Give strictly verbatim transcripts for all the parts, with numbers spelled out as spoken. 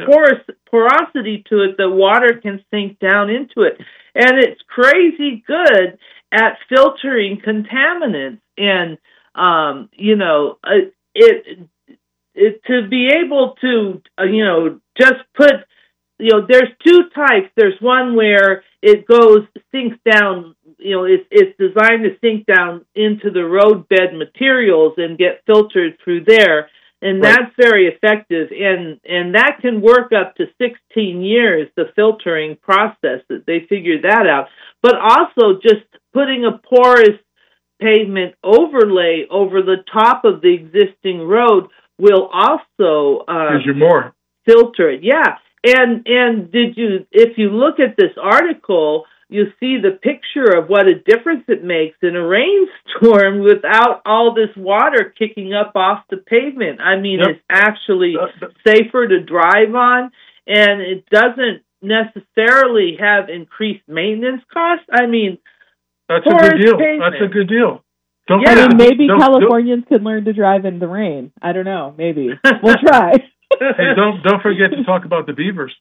yeah. porous porosity to it that water can sink down into it. And it's crazy good at filtering contaminants. And, um, you know, uh, it, it to be able to, uh, you know, just put, you know, there's two types. There's one where it goes, sinks down, you know, it's, it's designed to sink down into the roadbed materials and get filtered through there. And Right. that's very effective. And, and that can work up to sixteen years, the filtering process, that they figured that out. But also just putting a porous pavement overlay over the top of the existing road will also uh, Gives you more. filter it. Yeah. And and did you, if you look at this article, you see the picture of what a difference it makes in a rainstorm without all this water kicking up off the pavement. I mean, Yep. it's actually safer to drive on, and it doesn't necessarily have increased maintenance costs. I mean, That's a porous good deal. pavement. That's a good deal. Don't Yeah. I forget- mean, maybe don't- Californians could learn to drive in the rain. I don't know. Maybe. We'll try. Don't, hey, don't don't forget to talk about the beavers.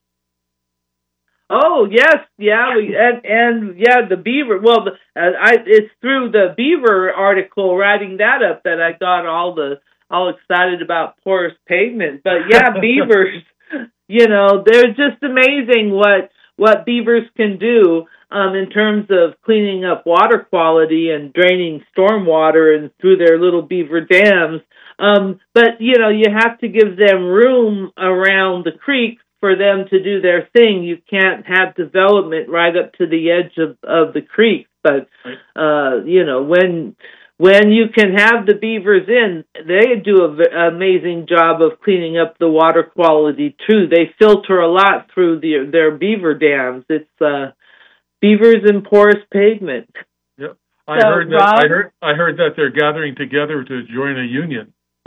Oh yes, yeah, we, and and yeah, the beaver. Well, the, uh, I it's through the beaver article writing that up that I got all the all excited about porous pavement. But yeah, beavers, you know, they're just amazing what what beavers can do um, in terms of cleaning up water quality and draining stormwater and through their little beaver dams. Um, but you know, you have to give them room around the creeks for them to do their thing. You can't have development right up to the edge of, of the creek. But, uh, you know, when when you can have the beavers in, they do an v- amazing job of cleaning up the water quality, too. They filter a lot through the, their beaver dams. It's uh, beavers and porous pavement. Yep. I So, heard that. Rob- I heard. I heard that they're gathering together to join a union.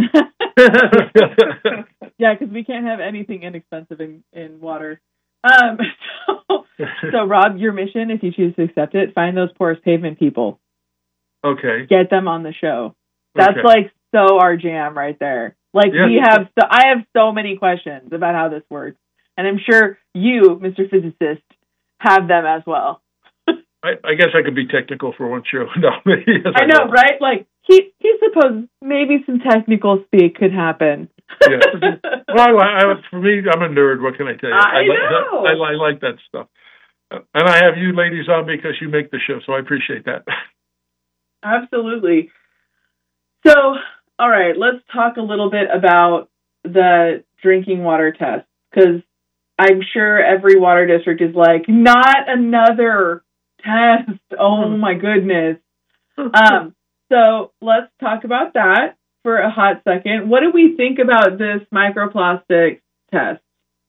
Yeah, because we can't have anything inexpensive in, in water. Um, so, so, Rob, your mission, if you choose to accept it, find those porous pavement people. Okay. Get them on the show. That's Okay. like so our jam right there. Like Yeah. we have, so I have so many questions about how this works, and I'm sure you, Mister Physicist, have them as well. I, I guess I could be technical for one show. No, yes, I know, right? Like he, he supposed maybe some technical speak could happen. Yeah. Well, I, I, for me, I'm a nerd. What can I tell you? I like, know. I, I like that stuff, and I have you ladies on because you make the show, so I appreciate that. Absolutely. So, all right, let's talk a little bit about the drinking water test, because I'm sure every water district is like, not another test. Oh my goodness. Um, so let's talk about that for a hot second. What do we think about this microplastic test?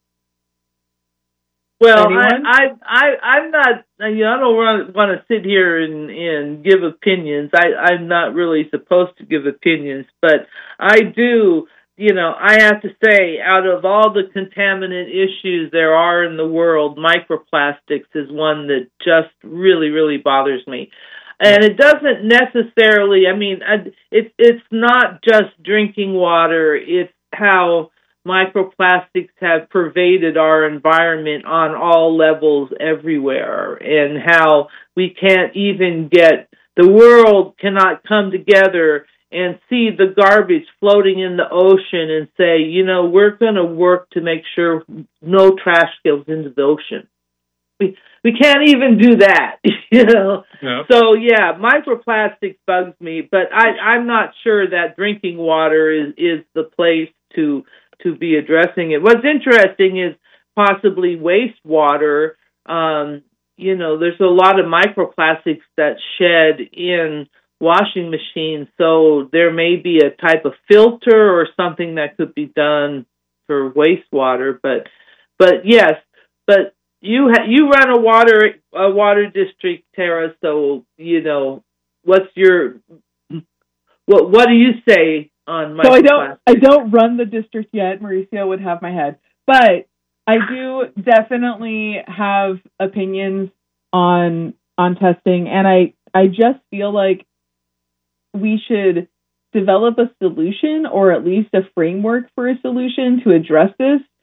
Well, I, Anyone? I, I, I'm not, you know, I don't want, want to sit here and, and give opinions. I, I'm not really supposed to give opinions, but I do, you know, I have to say, out of all the contaminant issues there are in the world, microplastics is one that just really, really bothers me. And it doesn't necessarily, I mean, I- it's it's not just drinking water, it's how microplastics have pervaded our environment on all levels everywhere, and how we can't even get, the world cannot come together and see the garbage floating in the ocean and say, you know, we're going to work to make sure no trash goes into the ocean. We we can't even do that, you know. Yeah. So yeah, microplastics bugs me, but I, I'm not sure that drinking water is, is the place to to be addressing it. What's interesting is possibly wastewater. Um, you know, there's a lot of microplastics that shed in washing machines, so there may be a type of filter or something that could be done for wastewater. But but yes, but you ha- you run a water a water district, Tara. So you know, what's your what what do you say on microplastics? So I don't, I don't run the district yet. Mauricio would have my head, but I do definitely have opinions on on testing, and I I just feel like we should develop a solution, or at least a framework for a solution to address this,